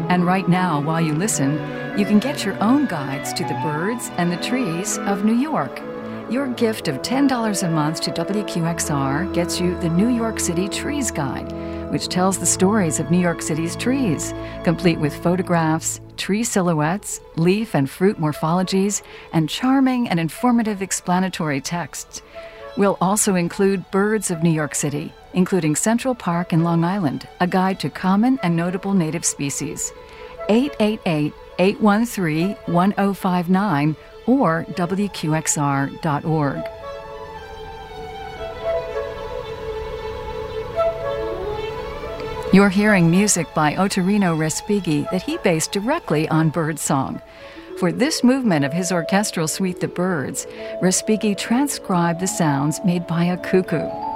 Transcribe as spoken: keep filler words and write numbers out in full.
And right now, while you listen, you can get your own guides to the birds and the trees of New York. Your gift of ten dollars a month to W Q X R gets you the New York City Trees Guide, which tells the stories of New York City's trees, complete with photographs, tree silhouettes, leaf and fruit morphologies, and charming and informative explanatory texts. We'll also include Birds of New York City, including Central Park and Long Island, a guide to common and notable native species. eight eight eight, eight one three, one zero five nine or W Q X R dot org. You're hearing music by Ottorino Respighi that he based directly on birdsong. For this movement of his orchestral suite, The Birds, Respighi transcribed the sounds made by a cuckoo.